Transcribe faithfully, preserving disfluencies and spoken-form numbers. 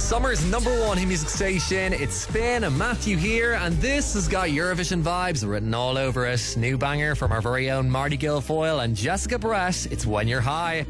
Summer's number one hit music station. It's Spin and Matthew here, and this has got Eurovision vibes written all over it. New banger from our very own Marty Guilfoyle and Jessica Barrett. It's When You're High.